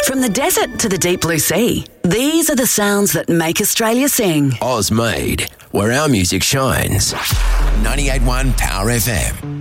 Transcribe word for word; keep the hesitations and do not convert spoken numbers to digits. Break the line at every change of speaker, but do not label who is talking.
From the desert to the deep blue sea, these are the sounds that make Australia sing.
Oz made, where our music shines. ninety-eight point one Power F M.